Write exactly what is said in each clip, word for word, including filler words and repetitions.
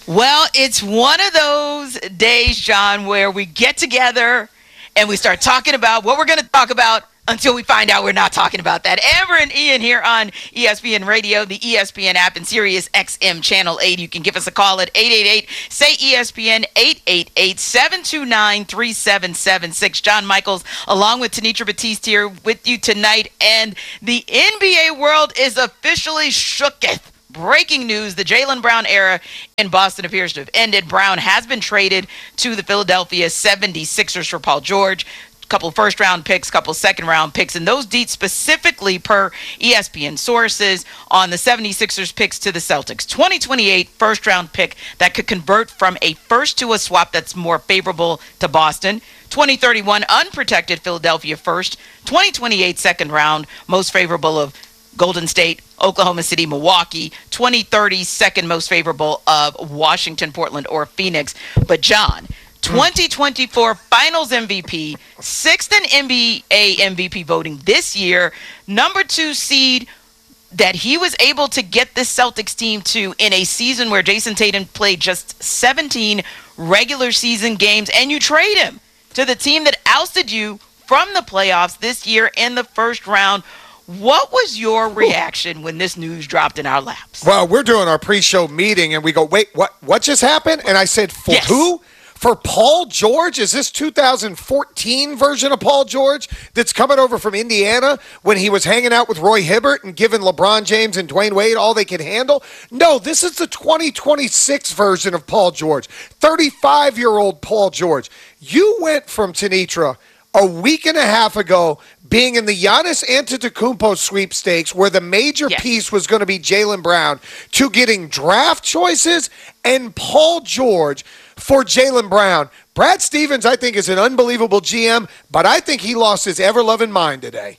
Well, it's one of those days, John, where we get together and we start talking about what we're going to talk about until we find out we're not talking about that. Amber and Ian here on E S P N Radio, the E S P N app, and Sirius X M Channel eight. You can give us a call at eight eight eight, S A Y, E S P N, eight eight eight, seven two nine, three seven seven six. John Michaels, along with Tanitra Batiste here with you tonight. And the N B A world is officially shooketh. Breaking news, the Jaylen Brown era in Boston appears to have ended. Brown has been traded to the Philadelphia seventy-sixers for Paul George. Couple first-round picks, couple second-round picks, and those deets specifically per E S P N sources on the seventy-sixers picks to the Celtics. twenty twenty-eight first-round pick that could convert from a first to a swap that's more favorable to Boston. twenty thirty-one unprotected Philadelphia first. twenty twenty-eight second round, most favorable of Golden State, Oklahoma City, Milwaukee. twenty thirty second most favorable of Washington, Portland, or Phoenix. But John, twenty twenty-four Finals M V P, sixth in N B A M V P voting this year, number two seed that he was able to get this Celtics team to in a season where Jason Tatum played just seventeen regular season games, and you trade him to the team that ousted you from the playoffs this year in the first round. What was your reaction when this news dropped in our laps? Well, we're doing our pre-show meeting, and we go, wait, what What just happened? And I said, for Yes. who? For Paul George? Is this two thousand fourteen version of Paul George that's coming over from Indiana when he was hanging out with Roy Hibbert and giving LeBron James and Dwayne Wade all they could handle? No, this is the twenty twenty-six version of Paul George, thirty-five-year-old Paul George. You went from Tanitra a week and a half ago being in the Giannis Antetokounmpo sweepstakes where the major Yes. piece was going to be Jaylen Brown to getting draft choices and Paul George for Jaylen Brown. Brad Stevens, I think, is an unbelievable G M, but I think he lost his ever-loving mind today.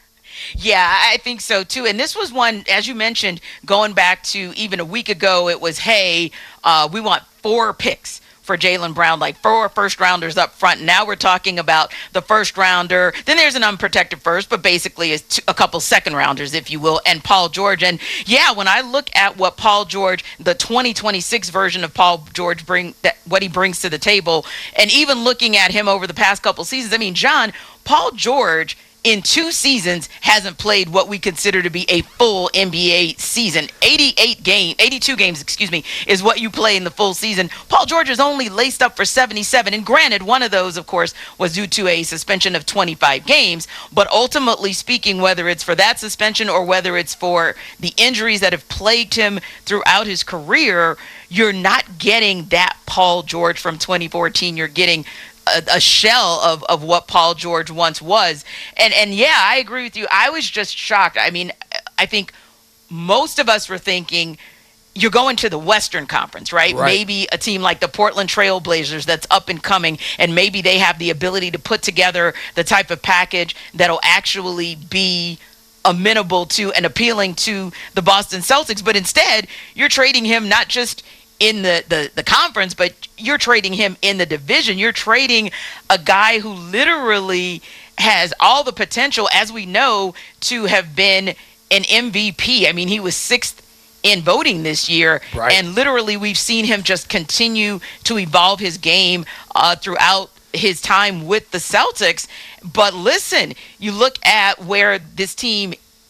Yeah, I think so too. And this was one, as you mentioned, going back to even a week ago, it was, hey, uh, we want four picks for Jaylen Brown, like four first rounders up front. Now we're talking about the first rounder. Then there's an unprotected first, but basically it's a couple second rounders, if you will, and Paul George. And yeah, when I look at what Paul George, the twenty twenty-six version of Paul George, bring that what he brings to the table, and even looking at him over the past couple seasons, I mean, John, Paul George in two seasons hasn't played what we consider to be a full N B A season. eighty-eight game, eighty-two games, excuse me, is what you play in the full season. Paul George is only laced up for seventy-seven, and granted, one of those, of course, was due to a suspension of twenty-five games, but ultimately speaking, whether it's for that suspension or whether it's for the injuries that have plagued him throughout his career, you're not getting that Paul George from twenty fourteen. You're getting A, a shell of, of what Paul George once was. And and yeah, I agree with you. I was just shocked. I mean, I think most of us were thinking you're going to the Western Conference, right? Right. Maybe a team like the Portland Trail Blazers that's up and coming, and maybe they have the ability to put together the type of package that'll actually be amenable to and appealing to the Boston Celtics. But instead, you're trading him not just in the, the, the conference, but you're trading him in the division. You're trading a guy who literally has all the potential, as we know, to have been an M V P. I mean, he was sixth in voting this year, Right. and literally we've seen him just continue to evolve his game uh, throughout his time with the Celtics. But listen, you look at where this team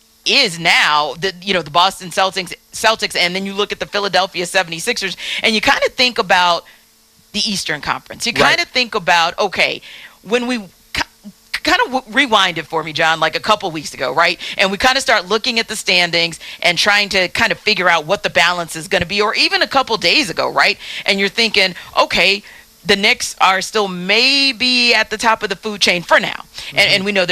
is now, the you know the Boston Celtics Celtics and then you look at the Philadelphia seventy-sixers, and you kind of think about the Eastern Conference. You kind of Right. think about, okay, when we kind of w- rewind it for me, John, like a couple weeks ago, right? And we kind of start looking at the standings and trying to kind of figure out what the balance is going to be, or even a couple days ago, right? And you're thinking, okay, the Knicks are still maybe at the top of the food chain for now. Mm-hmm. And, and we know they're